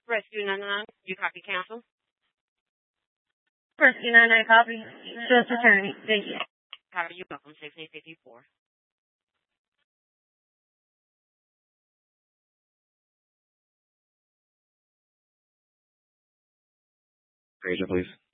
Rescue 99, you copy counsel. Rescue 99 copy. Just attorney. Thank you. Copy you welcome 1654. Agent, please.